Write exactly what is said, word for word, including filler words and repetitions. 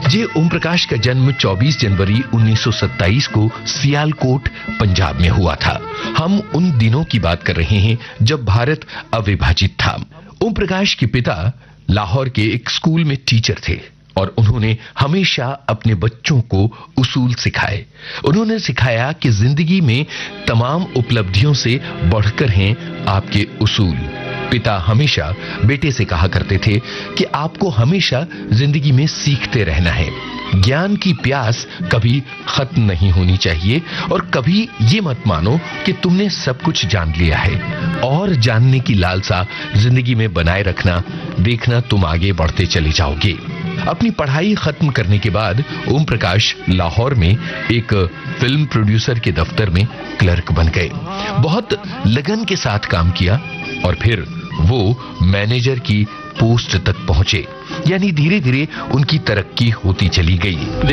जी ओम प्रकाश का जन्म चौबीस जनवरी उन्नीस सौ सत्ताईस को सियालकोट पंजाब में हुआ था। हम उन दिनों की बात कर रहे हैं जब भारत अविभाजित था। ओम प्रकाश के पिता लाहौर के एक स्कूल में टीचर थे और उन्होंने हमेशा अपने बच्चों को उसूल सिखाए। उन्होंने सिखाया कि जिंदगी में तमाम उपलब्धियों से बढ़कर हैं आपके उसूल। पिता हमेशा बेटे से कहा करते थे कि आपको हमेशा जिंदगी में सीखते रहना है। ज्ञान की प्यास कभी खत्म नहीं होनी चाहिए और कभी ये मत मानो कि तुमने सब कुछ जान लिया है। और जानने की लालसा जिंदगी में बनाए रखना, देखना तुम आगे बढ़ते चले जाओगे। अपनी पढ़ाई खत्म करने के बाद ओम प्रकाश लाहौर में एक फिल्म प्रोड्यूसर के दफ्तर में क्लर्क बन गए। बहुत लगन के साथ काम किया और फिर वो मैनेजर की पोस्ट तक पहुंचे। यानी धीरे धीरे उनकी तरक्की होती चली गई।